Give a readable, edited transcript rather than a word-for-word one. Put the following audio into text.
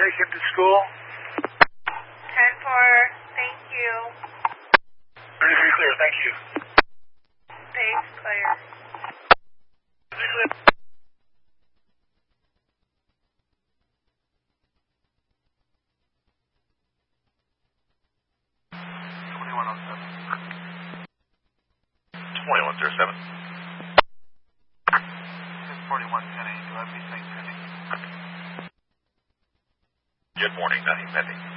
take him to school? 10-4, thank you. 33 clear, thank you. Base clear. 33 clear. Good morning, nothing pending.